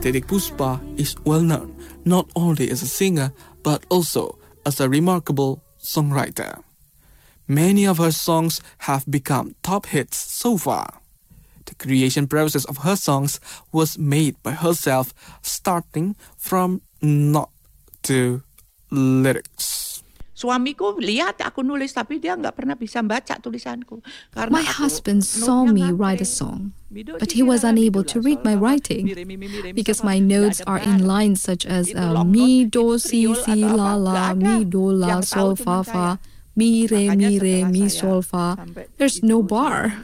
Titiek Puspa is well known not only as a singer but also as a remarkable songwriter. Many of her songs have become top hits so far. The creation process of her songs was made by herself, starting from note to lyrics. Suamiku lihat aku nulis tapi dia nggak pernah bisa baca tulisanku. My husband saw me write a song, but he was unable to read my writing because my notes are in lines such as mi, do, si, la, la, mi, do, la, sol, fa, fa, mi, re, mi, sol, fa. There's no bar.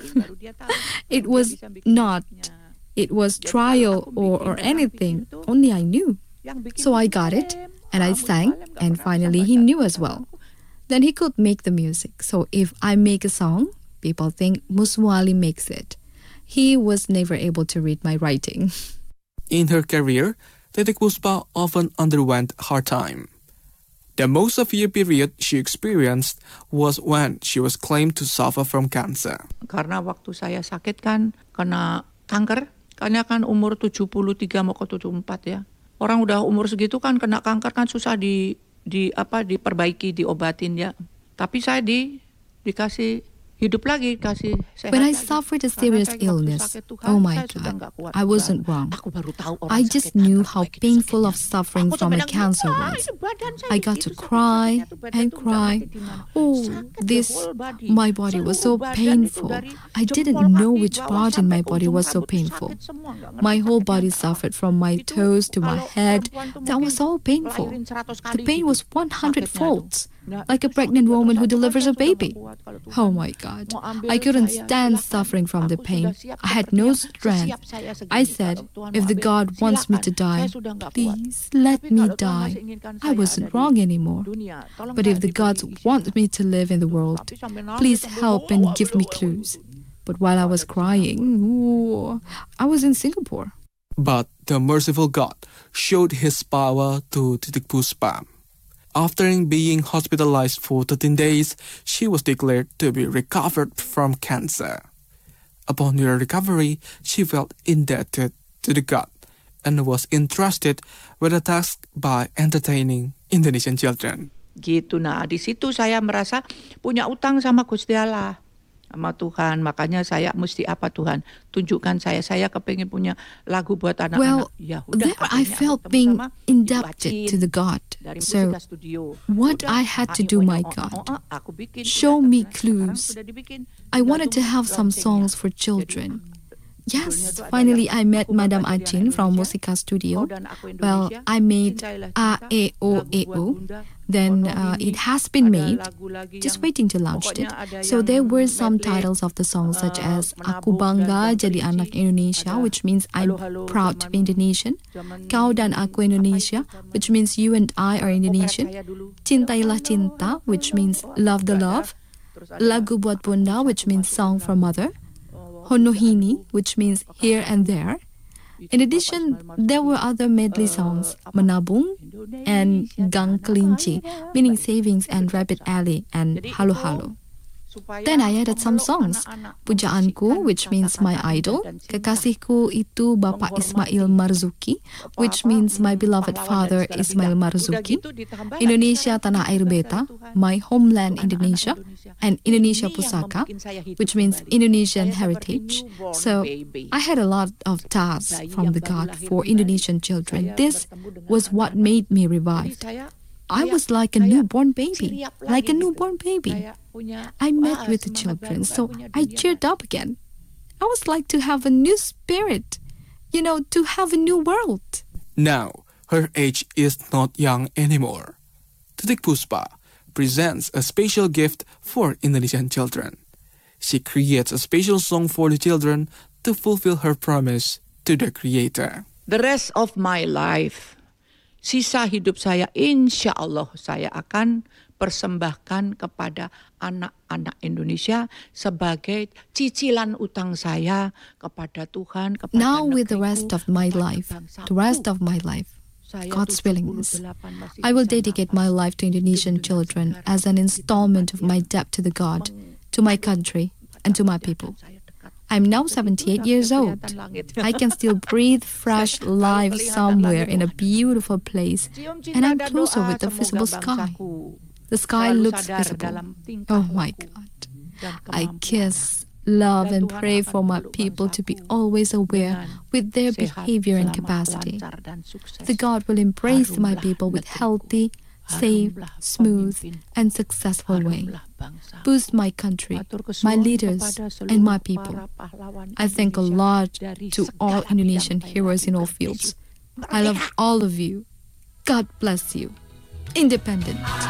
It was not. It was trial or anything. Only I knew. So I got it. And I sang, and finally he knew as well. Then he could make the music. So if I make a song, people think Musmuali makes it. He was never able to read my writing. In her career, Titiek Puspa often underwent hard time. The most severe period she experienced was when she was claimed to suffer from cancer. Karena waktu saya sakit kan, kena kanker. Karena kan umur 73 mau ke 74 ya. Orang udah umur segitu kan kena kanker kan susah diperbaiki, diobatin ya. Tapi saya dikasih hidup lagi, kasih sehat. When I suffered a serious illness, oh my God, I wasn't wrong. I just knew how painful of suffering from a cancer was. I got to cry and cry. Oh, my body was so painful. I didn't know which part in my body was so painful. My whole body suffered from my toes to my head. That was all painful. The pain was 100 folds. Like a pregnant woman who delivers a baby. Oh my God. I couldn't stand suffering from the pain. I had no strength. I said, if the God wants me to die, please let me die. I wasn't wrong anymore. But if the gods want me to live in the world, please help and give me clues. But while I was crying, I was in Singapore. But the merciful God showed his power to Titiek Puspa. After being hospitalized for 13 days, she was declared to be recovered from cancer. Upon her recovery, she felt indebted to the God and was entrusted with a task by entertaining Indonesian children. Gitu, nah di situ saya merasa punya utang sama Gusti Allah, sama Tuhan. Makanya saya mesti apa Tuhan? Tunjukkan saya kepingin punya lagu buat anak-anak. Well, there I felt being indebted to the God. So, what I had to do, my God, show me clues. I wanted to have some songs for children. Yes, finally I met Madam Achin from Musika Studio. Well, I made A, E, O, E, O. Then it has been made, just waiting to launch it. So there were some titles of the songs such as Aku Bangga Jadi Anak Indonesia, which means I'm proud to be Indonesian. Kau dan Aku Indonesia, which means you and I are Indonesian. Cintailah Cinta, which means love the love. Lagu Buat Bunda, which means song for mother. Honohini, which means here and there. In addition, there were other medley songs, Menabung and Gang Kelinci, meaning savings and rabbit alley, and Halo Halo. Then I added some songs, Pujaanku, which means my idol, Kekasihku itu Bapak Ismail Marzuki, which means my beloved father Ismail Marzuki, Indonesia Tanah Air Beta, my homeland Indonesia, and Indonesia Pusaka, which means Indonesian heritage. So I had a lot of tasks from the God for Indonesian children. This was what made me revived. I was like a newborn baby, I met with the children, so I cheered up again. I was like to have a new spirit, to have a new world. Now, her age is not young anymore. Titiek Puspa presents a special gift for Indonesian children. She creates a special song for the children to fulfill her promise to the Creator. The rest of my life, sisa hidup saya, insya Allah saya akan persembahkan kepada anak-anak Indonesia sebagai cicilan utang saya kepada Tuhan. Kepada now with the rest of my life, God's willingness, I will dedicate my life to Indonesian children as an installment of my debt to the God, to my country, and to my people. I'm now 78 years old. I can still breathe fresh life somewhere in a beautiful place, and I'm closer with the visible sky. The sky looks visible. Oh my God. I kiss, love, and pray for my people to be always aware with their behavior and capacity. The God will embrace my people with healthy, safe, smooth, and successful way. Boost my country, my leaders, and my people. I thank a lot to all Indonesian heroes in all fields. I love all of you. God bless you. Independent.